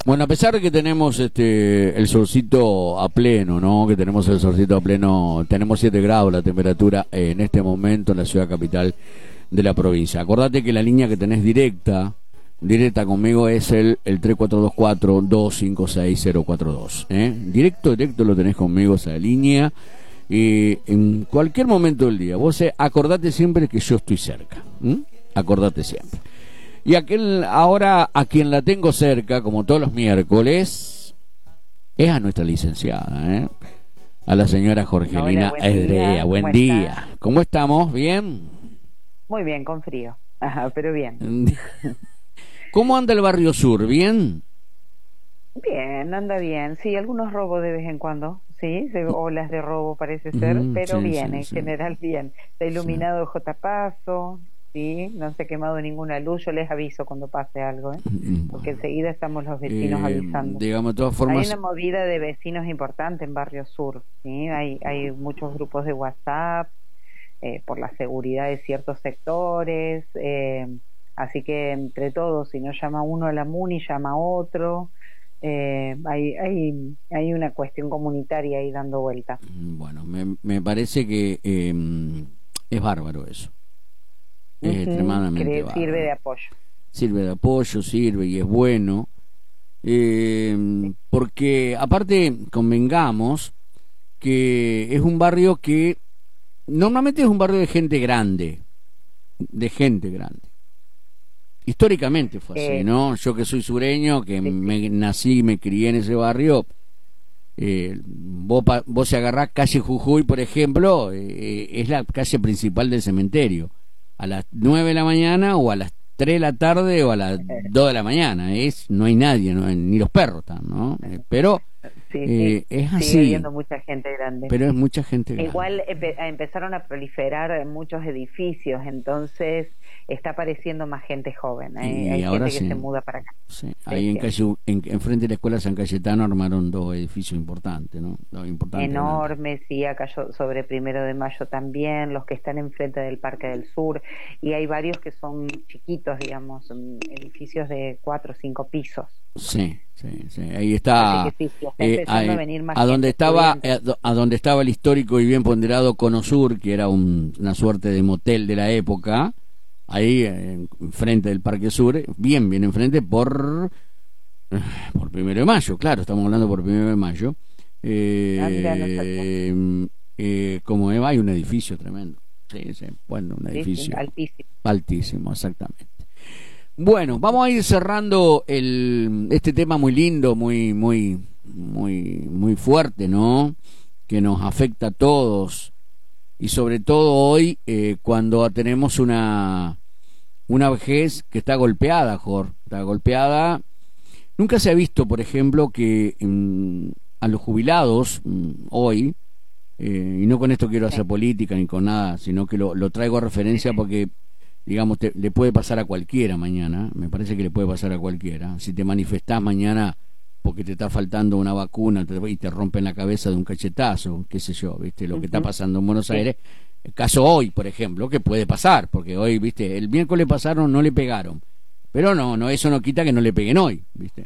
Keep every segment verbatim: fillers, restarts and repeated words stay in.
Bueno, a pesar de que tenemos este el solcito a pleno, ¿no? Que tenemos el solcito a pleno, tenemos siete grados la temperatura eh, en este momento en la ciudad capital de la provincia. Acordate que la línea que tenés directa, directa conmigo es el, el tres cuatro dos cuatro, dos cinco seis cero cuatro dos. ¿eh? Directo, directo lo tenés conmigo esa línea. Y en cualquier momento del día, vos eh, acordate siempre que yo estoy cerca. ¿m? Acordate siempre. Y aquel, ahora a quien la tengo cerca, como todos los miércoles, es a nuestra licenciada, ¿eh? A la señora Jorgelina Edrea. Buen ¿Cómo día. está? ¿Cómo estamos? ¿Bien? Muy bien, con frío. Ajá, pero bien. ¿Cómo anda el barrio sur? ¿Bien? Bien, anda bien. Sí, algunos robos de vez en cuando, sí, de olas de robo parece ser, Mm, pero sí, bien, sí, en sí. general bien. Está iluminado J. Paso, sí, no se ha quemado ninguna luz. Yo les aviso cuando pase algo, ¿eh? Porque Bueno, enseguida estamos los vecinos eh, avisando. digamos, de todas Hay formas, una movida de vecinos importante en Barrio Sur, ¿sí? Hay, hay muchos grupos de WhatsApp eh, por la seguridad de ciertos sectores, eh, así que entre todos, si no llama uno a la MUNI, llama otro. Eh, hay, hay, hay una cuestión comunitaria ahí dando vuelta. bueno, me, me parece que eh, es bárbaro eso. Es Uh-huh, extremadamente que sirve de bárbaro. apoyo. Sirve de apoyo, sirve y es bueno. Eh, Sí. porque aparte, convengamos que es un barrio que normalmente es un barrio de gente grande, de gente grande. Históricamente fue así, Eh, ¿no? Yo que soy sureño, que sí, sí. me nací y me crié en ese barrio, eh, vos, pa- vos si agarrás calle Jujuy, por ejemplo, eh, es la calle principal del cementerio. A las nueve de la mañana o a las tres de la tarde o a las dos de la mañana. Es, no hay nadie, no hay- ni los perros están, ¿no? Eh, pero Sí, sí, eh, es sigue así, habiendo mucha gente grande. pero es mucha gente grande. Igual empe- empezaron a proliferar muchos edificios, entonces está apareciendo más gente joven. Hay, Y hay ahora gente que sí, se muda para acá. sí. Sí, Ahí en sí. calle, en, enfrente de la escuela San Cayetano armaron dos edificios importantes, ¿no? Dos importantes, grandes. Enormes, y acá yo- sobre Primero de Mayo también, los que están enfrente del Parque del Sur, y hay varios que son chiquitos, digamos, mm, edificios de cuatro o cinco pisos. Sí, sí, sí. Ahí Así está, que sí, sí, está eh, empezando a, a venir más a donde gente estaba, estudiante. eh, a, do- a donde estaba el histórico y bien ponderado Cono Sur, que era un- una suerte de motel de la época, ahí eh, enfrente del Parque Sur, bien, bien enfrente por eh, por Primero de Mayo, claro, estamos hablando por Primero de Mayo. Ah, mira, no sabía. Eh, eh, como Eva, hay un edificio tremendo. Sí, sí, bueno, un Sí, sí, edificio altísimo. altísimo, exactamente. Bueno, vamos a ir cerrando el, este tema muy lindo, muy, muy, muy, muy fuerte, ¿no? Que nos afecta a todos y sobre todo hoy eh, cuando tenemos una una vejez que está golpeada, Jorge, está golpeada. Nunca se ha visto, por ejemplo, que mm, a los jubilados mm, hoy, eh, y no con esto quiero Sí, hacer política ni con nada, sino que lo, lo traigo a referencia porque digamos, te, le puede pasar a cualquiera mañana, me parece que le puede pasar a cualquiera. Si te manifestás mañana porque te está faltando una vacuna te, y te rompen la cabeza de un cachetazo, qué sé yo, ¿viste? Lo que está ujú, pasando en Buenos sí, Aires, el caso hoy, por ejemplo, que puede pasar, porque hoy, ¿viste? El miércoles pasaron, no le pegaron, pero no, no, eso no quita que no le peguen hoy, ¿viste?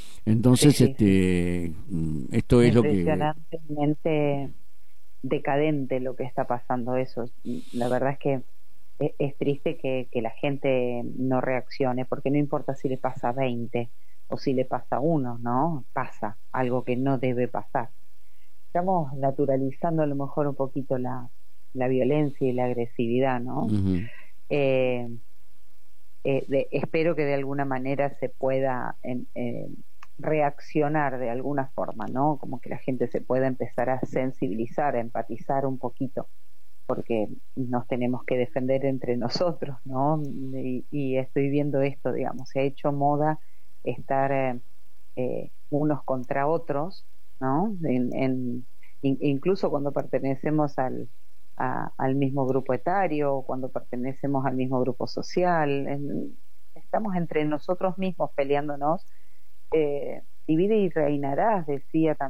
sí, Entonces, sí, sí. este, mm, esto es lo que... Impresionantemente decadente lo que está pasando eso. La verdad es que es, es triste que, que la gente no reaccione, porque no importa si le pasa a veinte o si le pasa a uno, ¿no? Pasa algo que no debe pasar. Estamos naturalizando a lo mejor un poquito la, la violencia y la agresividad, ¿no? Ujú. Eh, eh, de, espero que de alguna manera se pueda en, eh, reaccionar de alguna forma, ¿no? Como que la gente se pueda empezar a sensibilizar, a empatizar un poquito, porque nos tenemos que defender entre nosotros, ¿no? Y, y estoy viendo esto, digamos, se ha hecho moda estar eh, eh, unos contra otros, ¿no? En, en, in, incluso cuando pertenecemos al, a, al mismo grupo etario, cuando pertenecemos al mismo grupo social, en, estamos entre nosotros mismos peleándonos. Eh, divide y reinarás, decía también